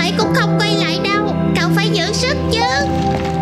vậy cũng không quay lại đâu. Cậu phải giữ sức chứ.